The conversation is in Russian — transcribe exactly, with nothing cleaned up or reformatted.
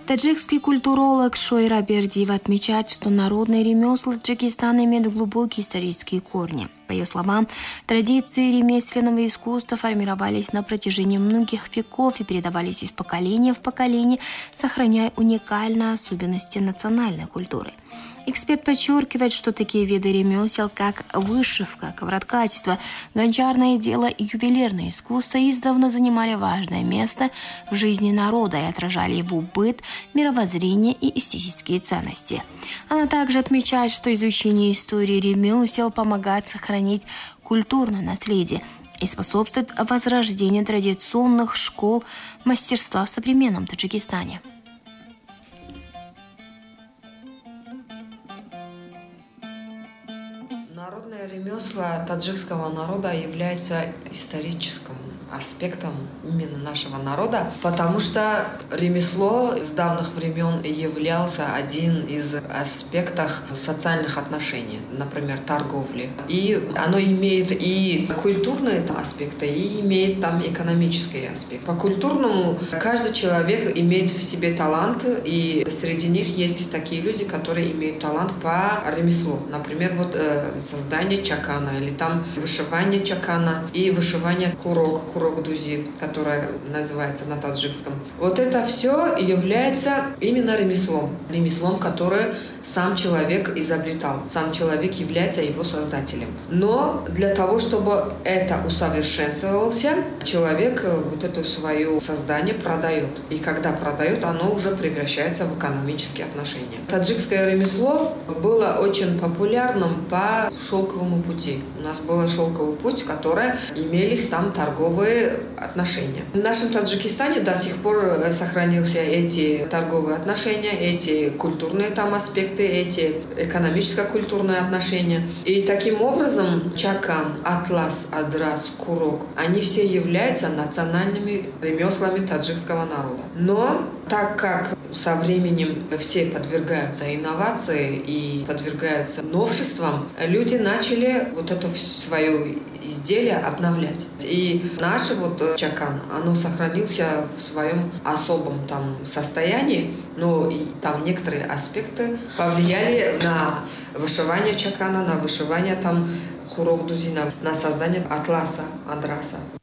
Таджикский культуролог Шойра Бердиева отмечает, что народные ремесла Таджикистана имеют глубокие исторические корни. По ее словам, традиции ремесленного искусства формировались на протяжении многих веков и передавались из поколения в поколение, сохраняя уникальные особенности национальной культуры. Эксперт подчеркивает, что такие виды ремесел, как вышивка, ковроткачество, гончарное дело и ювелирное искусство, издавна занимали важное место в жизни народа и отражали его быт, мировоззрение и эстетические ценности. Она также отмечает, что изучение истории ремесел помогает сохранить культурное наследие и способствует возрождению традиционных школ мастерства в современном Таджикистане. Народное ремесло таджикского народа является историческим аспектом именно нашего народа, потому что ремесло с давних времен являлся один из аспектов социальных отношений, например, торговли. И оно имеет и культурные аспекты, и имеет там экономический аспект. По культурному каждый человек имеет в себе талант, и среди них есть такие люди, которые имеют талант по ремеслу. Например, вот э, создание чакана, или там вышивание чакана и вышивание курок, курок дузи, которое называется на таджикском. Вот это все является именно ремеслом. Ремеслом, которое сам человек изобретал. Сам человек является его создателем. Но для того, чтобы это усовершенствовался, человек вот это свое создание продает. И когда продает, оно уже превращается в экономические отношения. Таджикское ремесло было очень популярным по шелковому пути. У нас был шелковый путь, который имелись там торговые отношения. В нашем Таджикистане до сих пор сохранился эти торговые отношения, эти культурные там аспекты, эти экономическо-культурные отношения. И таким образом чакан, атлас, адрас, курок, они все являются национальными ремеслами таджикского народа. Но так как со временем все подвергаются инновации и подвергаются новшествам, люди начали вот это свое изделие обновлять. И наш вот чакан, оно сохранился в своем особом там состоянии, но и там некоторые аспекты повлияли на вышивание чакана, на вышивание там хуров дузина, на создание атласа, адраса.